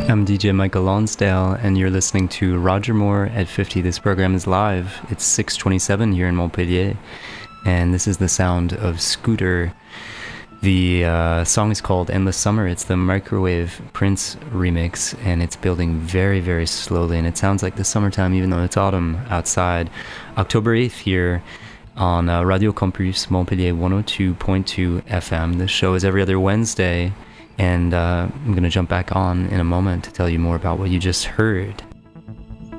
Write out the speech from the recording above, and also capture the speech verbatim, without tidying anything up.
I'm D J Michael Lonsdale, and you're listening to Roger Moore at fifty. This program is live. It's six twenty-seven here in Montpellier, and this is the sound of Scooter. The uh, song is called Endless Summer. It's the Microwave Prince remix, and it's building very, very slowly, and it sounds like the summertime even though it's autumn outside. October eighth here on uh, Radio Campus Montpellier one oh two point two F M. The show is every other Wednesday, and uh, I'm going to jump back on in a moment to tell you more about what you just heard.